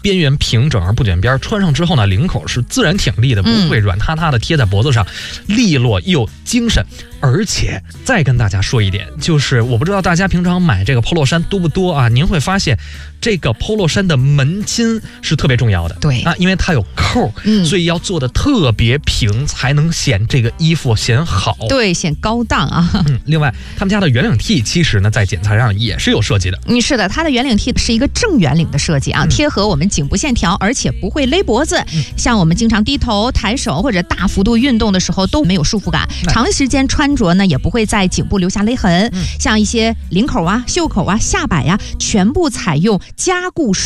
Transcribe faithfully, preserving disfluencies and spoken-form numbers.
边缘平整而不卷边，穿上之后呢，领口是自然挺立的，不会软塌塌的贴在脖子上，利落又精神。而且再跟大家说一点，就是我不知道大家平常买这个 polo 衫多不多啊？您会发现这个 polo 衫的门襟是特别重要的， 对啊，因为它有扣，嗯，所以要做的特别平，才能显这个衣服显好， 对，显高档啊。 嗯，另外他们家的圆领 T 其实呢在剪裁上也是有设计的， 嗯，是的，它的圆领 T 是一个正圆领的设计啊，嗯、贴合我们颈部线条，而且不会勒脖子。嗯、像我们经常低头、抬手或者大幅度运动的时候都没有束缚感，嗯、长时间穿着呢也不会在颈部留下勒痕。嗯、像一些领口啊、袖口啊、下摆呀、啊，全部采用加固。